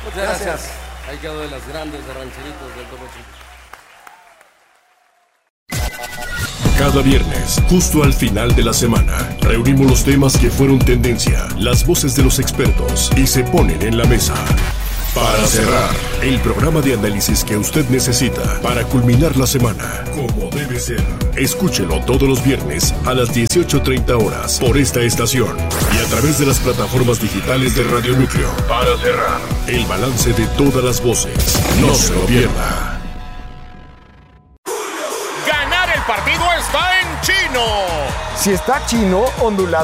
Muchas gracias. Ahí quedó de las grandes de rancheritos del Topo Chico. Cada viernes, justo al final de la semana, reunimos los temas que fueron tendencia, las voces de los expertos y se ponen en la mesa. Para cerrar, el programa de análisis que usted necesita para culminar la semana, como debe ser. Escúchelo todos los viernes a las 18:30 horas por esta estación y a través de las plataformas digitales de Radio Núcleo. Para cerrar, el balance de todas las voces. No se lo pierda. Ganar el partido está en Chino. Si está Chino, ondulado